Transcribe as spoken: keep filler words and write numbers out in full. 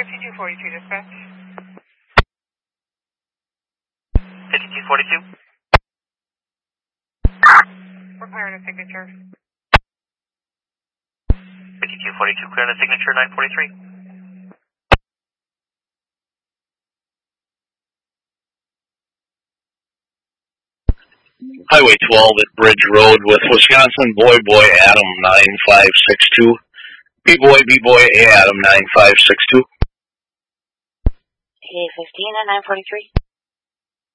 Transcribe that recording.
fifty-two forty-two, dispatch. fifty-two forty-two. Requiring a signature. fifty-two forty-two, clearing the signature, nine forty-three. Highway twelve at Bridge Road with Wisconsin Boy Boy Adam nine five six two. B-Boy, B-Boy, Adam nine five six two. A fifteen at nine forty-three.